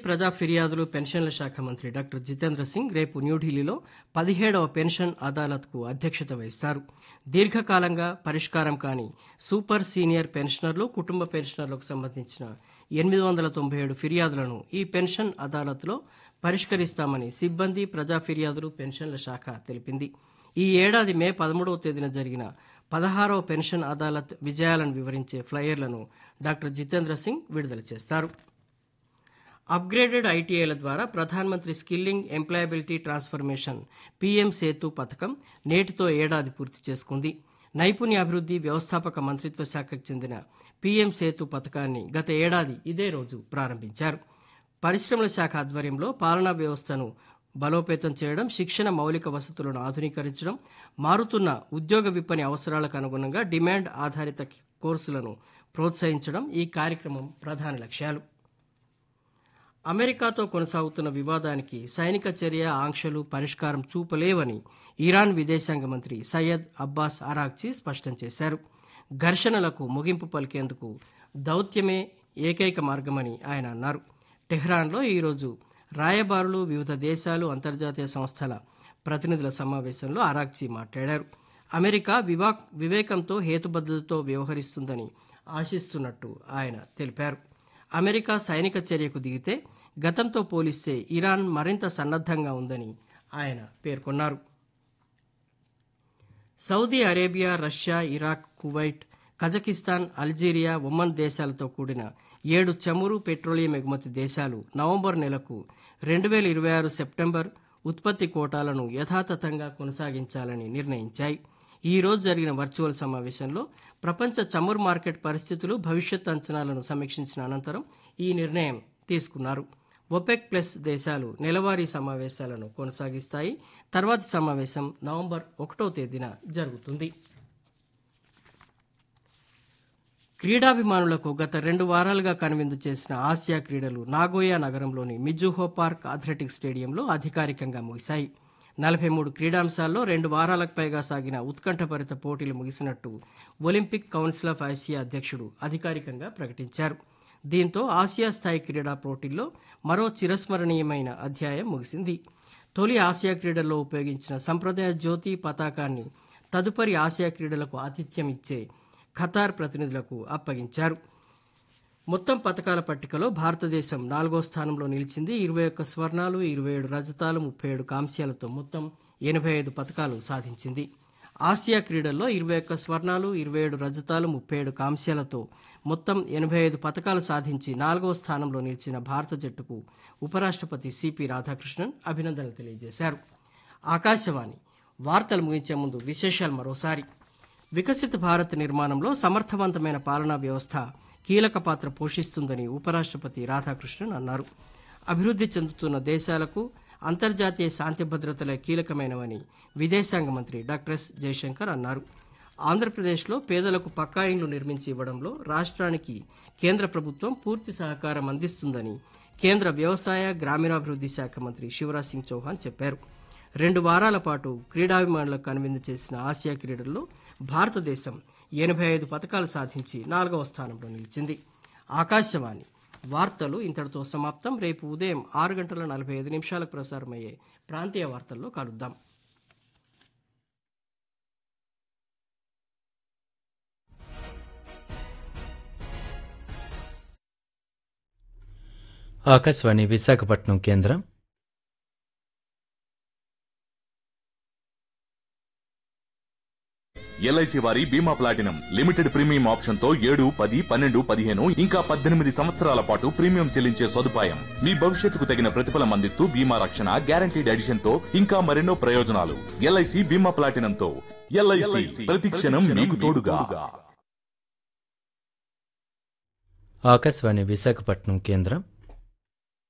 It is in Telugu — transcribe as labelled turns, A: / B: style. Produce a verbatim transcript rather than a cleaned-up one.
A: ప్రజా ఫిర్యాదులు పెన్షన్ల శాఖ మంత్రి డాక్టర్ జితేంద్ర సింగ్ రేపు న్యూఢిల్లీలో పదిహేడవ పెన్షన్ అదాలత్కు అధ్యక్షత వహిస్తారు. దీర్ఘకాలంగా పరిష్కారం కాని సూపర్ సీనియర్ పెన్షనర్లు, కుటుంబ పెన్షనర్లకు సంబంధించిన ఎనిమిది వందల తొంభై ఏడు ఫిర్యాదులను ఈ పెన్షన్ అదాలత్లో పరిష్కరిస్తామని సిబ్బంది, ప్రజా ఫిర్యాదులు, పెన్షన్ల శాఖ తెలిపింది. ఈ ఏడాది మే పదమూడవ తేదీన జరిగిన పదహారవ పెన్షన్ అదాలత్ విజయాలను వివరించే ఫ్లయర్లను డాక్టర్ జితేంద్ర సింగ్ విడుదల చేస్తారు. అప్గ్రేడెడ్ ఐటీఐల ద్వారా ప్రధానమంత్రి skilling employability transformation PM Setu పథకం నేటితో ఏడాది పూర్తి చేసుకుంది. నైపుణ్యాభివృద్ధి, వ్యవస్థాపక మంత్రిత్వ శాఖకు చెందిన పీఎం సేతు పథకాన్ని గత ఏడాది ఇదే రోజు ప్రారంభించారు. పరిశ్రమల శాఖ ఆధ్వర్యంలో పాలనా వ్యవస్థను బలోపేతం చేయడం, శిక్షణ మౌలిక వసతులను ఆధునీకరించడం, మారుతున్న ఉద్యోగ విపణి అవసరాలకు అనుగుణంగా డిమాండ్ ఆధారిత కోర్సులను ప్రోత్సహించడం ఈ కార్యక్రమం ప్రధాన లక్ష్యాలు. అమెరికాతో కొనసాగుతున్న వివాదానికి సైనిక చర్య, ఆంక్షలు పరిష్కారం చూపలేవని ఇరాన్ విదేశాంగ మంత్రి సయ్యద్ అబ్బాస్ అరాగ్చీ స్పష్టం చేశారు. ఘర్షణలకు ముగింపు పలికేందుకు దౌత్యమే ఏకైక మార్గమని ఆయన అన్నారు. టెహ్రాన్లో ఈరోజు రాయబారులు, వివిధ దేశాలు, అంతర్జాతీయ సంస్థల ప్రతినిధుల సమావేశంలో అరాగ్చీ మాట్లాడారు. అమెరికా వివా వివేకంతో హేతుబద్ధతతో వ్యవహరిస్తుందని ఆశిస్తున్నట్టు ఆయన తెలిపారు. అమెరికా సైనిక చర్యకు దిగితే గతంతో పోలిస్తే ఇరాన్ మరింత సన్నద్ధంగా ఉందని ఆయన పేర్కొన్నారు. Saudi Arabia, Russia, Iraq, Kuwait, Kazakhstan, Algeria, Oman దేశాలతో కూడిన ఏడు చమురు, పెట్రోలియం ఎగుమతి దేశాలు నవంబర్ నెలకు రెండు వేల ఇరవై ఆరు సెప్టెంబర్ ఉత్పత్తి కోటాలను యథాతథంగా కొనసాగించాలని నిర్ణయించాయి. ఈ రోజు జరిగిన వర్చువల్ సమావేశంలో ప్రపంచ చమురు మార్కెట్ పరిస్థితులు, భవిష్యత్ అంచనాలను సమీక్షించిన అనంతరం ఈ నిర్ణయం తీసుకున్నారు. ఒపెక్ ప్లస్ దేశాలు నెలవారీ సమావేశాలను కొనసాగిస్తాయి. తర్వాతి సమావేశం నవంబర్ ఒకటో తేదీన జరుగుతుంది. క్రీడాభిమానులకు గత రెండు వారాలుగా కనువిందు చేసిన ఆసియా క్రీడలు నాగోయా నగరంలోని మిజుహో పార్క్ అథ్లెటిక్స్ స్టేడియంలో అధికారికంగా ముగిశాయి. నలభై మూడు క్రీడాంశాల్లో రెండు వారాలకు పైగా సాగిన ఉత్కంఠభరిత పోటీలు ముగిసినట్టు ఒలింపిక్ కౌన్సిల్ ఆఫ్ ఆసియా అధ్యక్షుడు అధికారికంగా ప్రకటించారు. దీంతో ఆసియా స్థాయి క్రీడా పోటీల్లో మరో చిరస్మరణీయమైన అధ్యాయం ముగిసింది. తొలి ఆసియా క్రీడల్లో ఉపయోగించిన సంప్రదాయ జ్యోతి పతాకాన్ని తదుపరి ఆసియా క్రీడలకు ఆతిథ్యం ఇచ్చే ఖతార్ ప్రతినిధులకు అప్పగించారు. మొత్తం పతకాల పట్టికలో భారతదేశం నాలుగో స్థానంలో నిలిచింది. ఇరవై ఒక్క స్వర్ణాలు, ఇరవై ఏడు రజతాలు, ముప్పై ఏడు కాంస్యాలతో మొత్తం ఎనభై ఐదు పతకాలు సాధించింది. ఆసియా క్రీడల్లో ఇరవై ఒక్క స్వర్ణాలు, ఇరవై ఏడు రజతాలు, ముప్పై ఏడు కాంస్యాలతో మొత్తం ఎనభై ఐదు పతకాలు సాధించి నాలుగో స్థానంలో నిలిచిన భారత జట్టుకు ఉపరాష్ట్రపతి సిపి రాధాకృష్ణన్ అభినందనలు తెలియజేశారు. ఆకాశవాణి వార్తలు ముగించే ముందు విశేషాలు మరోసారి. వికసిత భారత్ నిర్మాణంలో సమర్థవంతమైన పాలనా వ్యవస్థ కీలక పాత్ర పోషిస్తుందని ఉపరాష్ట్రపతి రాధాకృష్ణన్ అన్నారు. అభివృద్ధి చెందుతున్న దేశాలకు అంతర్జాతీయ శాంతి భద్రతలే కీలకమైనవని విదేశాంగ మంత్రి డాక్టర్ ఎస్ జయశంకర్ అన్నారు. ఆంధ్రప్రదేశ్లో పేదలకు పక్కా ఇండ్లు నిర్మించి ఇవ్వడంలో రాష్ట్రానికి కేంద్ర ప్రభుత్వం పూర్తి సహకారం అందిస్తుందని కేంద్ర వ్యవసాయ, గ్రామీణాభివృద్ధి శాఖ మంత్రి శివరాజ్ సింగ్ చౌహాన్ చెప్పారు. రెండు వారాల పాటు క్రీడాభిమానులకు కనువిందు చేసిన ఆసియా క్రీడల్లో భారతదేశం ఎనభై ఐదు పతకాలు సాధించి నాలుగవ స్థానంలో నిలిచింది. ఆకాశవాణి వార్తలు ఇంతటితో సమాప్తం. రేపు ఉదయం ఆరు గంటల నలభై ఐదు నిమిషాలకు ప్రసారమయ్యే ప్రాంతీయ వార్తల్లో కలుద్దాం.
B: ఆకాశవాణి విశాఖపట్నం కేంద్రం.
C: ఎల్ఐసి వారి బీమా ప్లాటినం లిమిటెడ్ ప్రీమియం ఆప్షన్ తో ఏడు, పది, పన్నెండు, పదిహేను ఇంకా పద్దెనిమిది సంవత్సరాల పాటు ప్రీమియం చెల్లించే సదుపాయం. మీ భవిష్యత్తుకు తగిన ప్రతిఫలం అందిస్తూ బీమా రక్షణ, గ్యారంటీడ్ ఎడిషన్ తో ఇంకా మరెన్నో ప్రయోజనాలు. ఎల్ఐసి బీమా ప్లాటినంతో ఎల్ఐసి ప్రతి క్షణం మీకు తోడుగా.
B: ఆకాశవాణి విశాఖపట్నం కేంద్రం.